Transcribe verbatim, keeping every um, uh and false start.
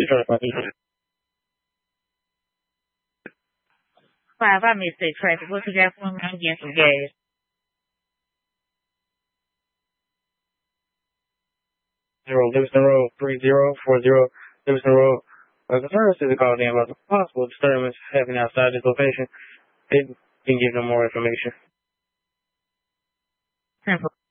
Five, I missed that traffic. What you got for me? I'm getting some gas. Zero, Livingston Road, three zero four zero, Livingston Road. Uh, the service is called in about the possible disturbance happening outside this location. They didn't give no more information. Simple.